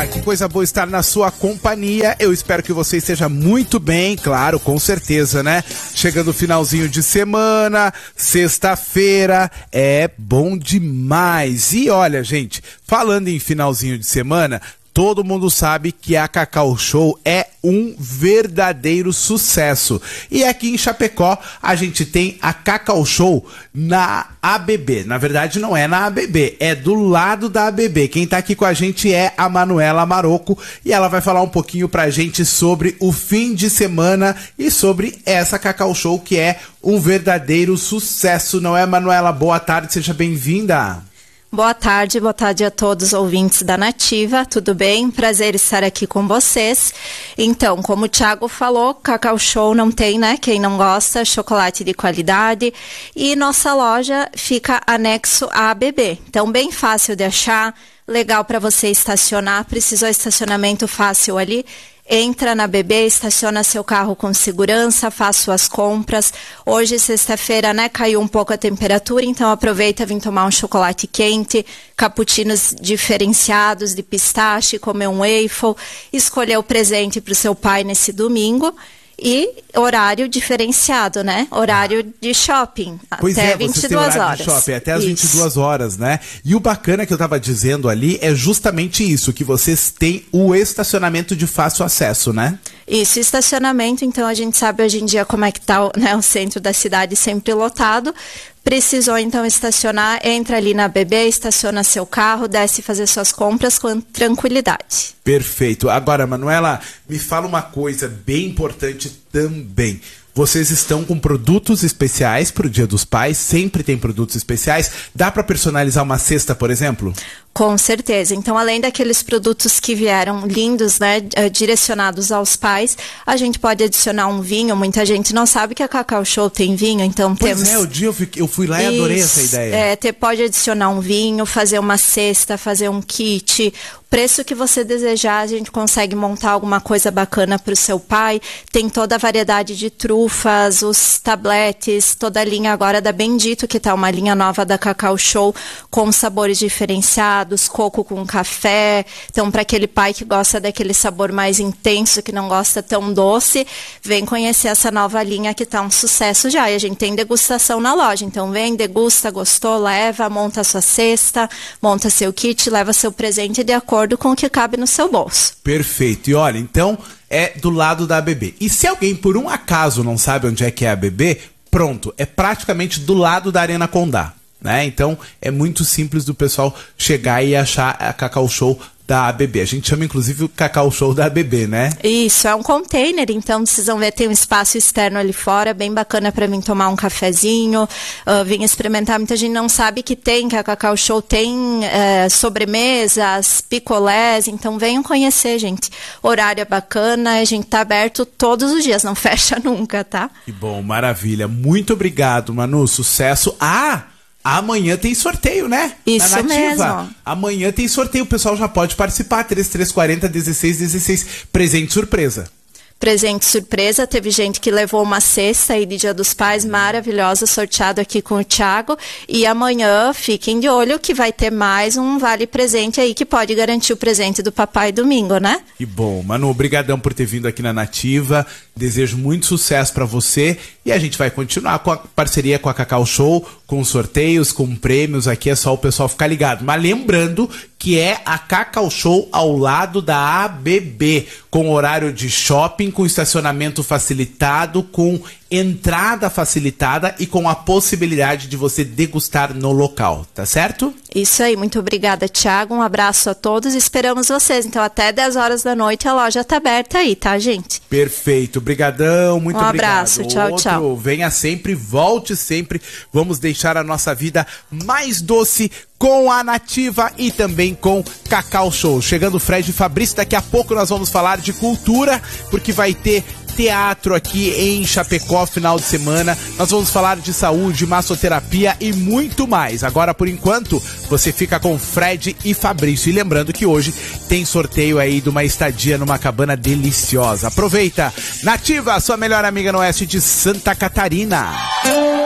Que coisa boa estar na sua companhia. Eu espero que você esteja muito bem, claro, com certeza, né? Chegando o finalzinho de semana, sexta-feira, é bom demais. E olha, gente, falando em finalzinho de semana, todo mundo sabe que a Cacau Show é um verdadeiro sucesso. E aqui em Chapecó a gente tem a Cacau Show na ABB. Na verdade não é na ABB, é do lado da ABB. Quem tá aqui com a gente é a Manuela Marocco e ela vai falar um pouquinho pra gente sobre o fim de semana e sobre essa Cacau Show que é um verdadeiro sucesso. Não é, Manuela? Boa tarde, seja bem-vinda. Boa tarde a todos os ouvintes da Nativa, tudo bem? Prazer estar aqui com vocês. Então, como o Thiago falou, Cacau Show não tem, né? Quem não gosta, chocolate de qualidade. E nossa loja fica anexo à ABB. Então, bem fácil de achar, legal para você estacionar. Precisou estacionamento fácil ali? Entra na ABB, estaciona seu carro com segurança, faz suas compras. Hoje, sexta-feira, né, caiu um pouco a temperatura, então aproveita, vem tomar um chocolate quente, cappuccinos diferenciados de pistache, comer um waffle, escolher o presente para o seu pai nesse domingo. E horário diferenciado, né? Horário de shopping, pois até é, 22 horas. De shopping, até as 22 horas, né? E o bacana que eu tava dizendo ali é justamente isso, que vocês têm o estacionamento de fácil acesso, né? Isso, estacionamento, então a gente sabe hoje em dia como é que tá, né, o centro da cidade sempre lotado. Precisou então estacionar, entra ali na ABB, estaciona seu carro, desce fazer suas compras com tranquilidade. Perfeito. Agora, Manuela, me fala uma coisa bem importante também. Vocês estão com produtos especiais para o Dia dos Pais? Sempre tem produtos especiais? Dá para personalizar uma cesta, por exemplo? Com certeza. Então, além daqueles produtos que vieram lindos, né, direcionados aos pais, a gente pode adicionar um vinho. Muita gente não sabe que a Cacau Show tem vinho, então pois temos... o dia eu fui lá e adorei essa ideia. Pode adicionar um vinho, fazer uma cesta, fazer um kit. Preço que você desejar, a gente consegue montar alguma coisa bacana para o seu pai. Tem toda a variedade de trufas, os tabletes, toda a linha agora da Bendito, que tá uma linha nova da Cacau Show, com sabores diferenciados, coco com café. Então, para aquele pai que gosta daquele sabor mais intenso, que não gosta tão doce, vem conhecer essa nova linha que tá um sucesso já. E a gente tem degustação na loja. Então, vem, degusta, gostou, leva, monta sua cesta, monta seu kit, leva seu presente de acordo com o que cabe no seu bolso. Perfeito. E olha, então é do lado da ABB. E se alguém por um acaso não sabe onde é que é a ABB, pronto, é praticamente do lado da Arena Condá, né? Então é muito simples do pessoal chegar e achar a Cacau Show da ABB. A gente chama inclusive o Cacau Show da ABB, né? Isso, é um container, então vocês vão ver, tem um espaço externo ali fora, bem bacana para vir tomar um cafezinho, vir experimentar. Muita gente não sabe que a Cacau Show tem sobremesas, picolés, então venham conhecer, gente. Horário é bacana, a gente tá aberto todos os dias, não fecha nunca, tá? Que bom, maravilha. Muito obrigado, Manu, sucesso. Amanhã tem sorteio, né? Isso mesmo. Amanhã tem sorteio, o pessoal já pode participar. 3340-1616, presente surpresa. Presente surpresa, teve gente que levou uma cesta aí de Dia dos Pais maravilhosa, sorteado aqui com o Thiago. E amanhã, fiquem de olho que vai ter mais um vale presente aí que pode garantir o presente do papai domingo, né? Que bom. Manu, obrigadão por ter vindo aqui na Nativa. Desejo muito sucesso para você. E a gente vai continuar com a parceria com a Cacau Show, com sorteios, com prêmios. Aqui é só o pessoal ficar ligado. Mas lembrando que é a Cacau Show ao lado da ABB, com horário de shopping, com estacionamento facilitado, com entrada facilitada e com a possibilidade de você degustar no local, tá certo? Isso aí, muito obrigada, Thiago, um abraço a todos, esperamos vocês, então até 10 horas da noite a loja tá aberta aí, tá, gente? Perfeito, brigadão, muito obrigado. Um abraço, tchau, tchau. Venha sempre, volte sempre, vamos deixar a nossa vida mais doce com a Nativa e também com Cacau Show. Chegando o Fred e Fabrício, daqui a pouco nós vamos falar de cultura, porque vai ter teatro aqui em Chapecó, final de semana. Nós vamos falar de saúde, massoterapia e muito mais. Agora, por enquanto, você fica com Fred e Fabrício. E lembrando que hoje tem sorteio aí de uma estadia numa cabana deliciosa. Aproveita! Nativa, sua melhor amiga no oeste de Santa Catarina.